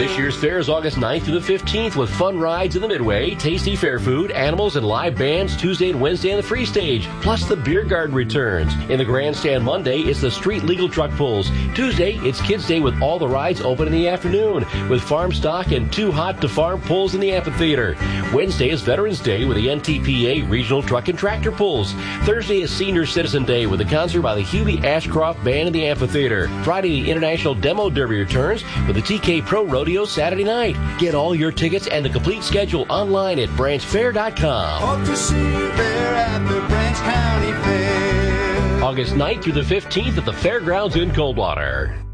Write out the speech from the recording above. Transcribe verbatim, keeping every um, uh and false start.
This year's fair is August ninth through the fifteenth with fun rides in the Midway, tasty fair food, animals, and live bands Tuesday and Wednesday on the free stage. Plus, the beer garden returns. In the grandstand Monday, it's the street legal truck pulls. Tuesday, it's Kids Day with all the rides open in the afternoon with farm stock and two hot to farm pulls in the amphitheater. Wednesday is Veterans Day with the N T P A regional truck and tractor pulls. Thursday is Senior Citizen Day with a concert by the Hubie Ashcroft Band in the amphitheater. Friday, the International Demo Derby returns with the T K Pro Rodeo Saturday night. Get all your tickets and the complete schedule online at branch fair dot com. Hope to see you there at the Branch County Fair. August ninth through the fifteenth at the Fairgrounds in Coldwater.